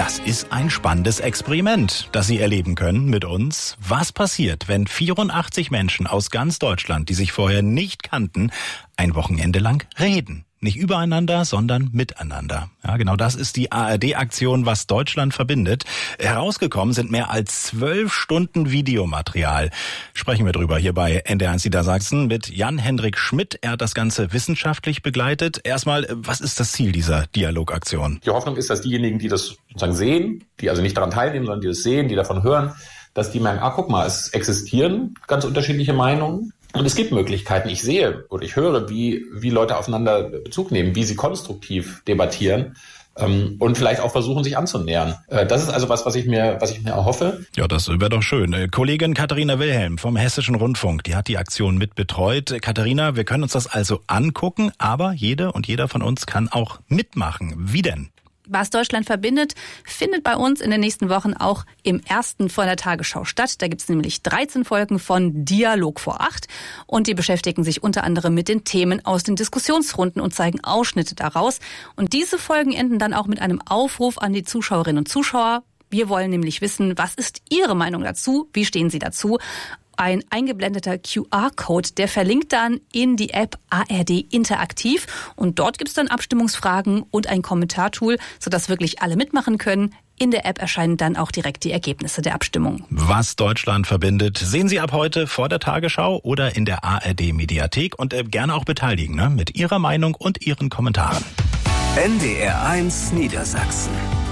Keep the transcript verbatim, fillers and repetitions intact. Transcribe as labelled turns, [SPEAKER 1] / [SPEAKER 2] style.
[SPEAKER 1] Das ist ein spannendes Experiment, das Sie erleben können mit uns. Was passiert, wenn vierundachtzig Menschen aus ganz Deutschland, die sich vorher nicht kannten, ein Wochenende lang reden? Nicht übereinander, sondern miteinander. Ja, genau das ist die A R D-Aktion, was Deutschland verbindet. Herausgekommen sind mehr als zwölf Stunden Videomaterial. Sprechen wir drüber hier bei N D R eins Niedersachsen mit Jan-Hendrik Schmidt. Er hat das Ganze wissenschaftlich begleitet. Erstmal, was ist das Ziel dieser Dialogaktion?
[SPEAKER 2] Die Hoffnung ist, dass diejenigen, die das sozusagen sehen, die also nicht daran teilnehmen, sondern die das sehen, die davon hören, dass die merken, ah, guck mal, es existieren ganz unterschiedliche Meinungen. Und es gibt Möglichkeiten. Ich sehe oder ich höre, wie, wie Leute aufeinander Bezug nehmen, wie sie konstruktiv debattieren ähm, und vielleicht auch versuchen, sich anzunähern. Äh, das ist also was, was ich mir, was ich mir erhoffe.
[SPEAKER 1] Ja, das wäre doch schön. Kollegin Katharina Wilhelm vom Hessischen Rundfunk, die hat die Aktion mit betreut. Katharina, wir können uns das also angucken, aber jede und jeder von uns kann auch mitmachen. Wie denn?
[SPEAKER 3] Was Deutschland verbindet, findet bei uns in den nächsten Wochen auch im ersten von der Tagesschau statt. Da gibt es nämlich dreizehn Folgen von Dialog vor acht und die beschäftigen sich unter anderem mit den Themen aus den Diskussionsrunden und zeigen Ausschnitte daraus. Und diese Folgen enden dann auch mit einem Aufruf an die Zuschauerinnen und Zuschauer. Wir wollen nämlich wissen, was ist Ihre Meinung dazu? Wie stehen Sie dazu? Ein eingeblendeter Q R-Code, der verlinkt dann in die App A R D Interaktiv. Und dort gibt es dann Abstimmungsfragen und ein Kommentartool, sodass wirklich alle mitmachen können. In der App erscheinen dann auch direkt die Ergebnisse der Abstimmung.
[SPEAKER 1] Was Deutschland verbindet, sehen Sie ab heute vor der Tagesschau oder in der A R D-Mediathek. Und äh, gerne auch beteiligen, ne? Mit Ihrer Meinung und Ihren Kommentaren.
[SPEAKER 4] N D R eins Niedersachsen.